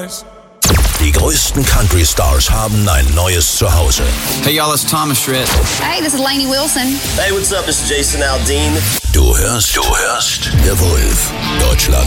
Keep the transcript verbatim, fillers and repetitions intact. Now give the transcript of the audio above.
Stars. Die größten Country-Stars haben ein neues Zuhause. Hey y'all, it's Thomas Schritt. Hey, this is Lainey Wilson. Hey, what's up? This is Jason Aldean. Du hörst, du hörst The Wolf, Deutschland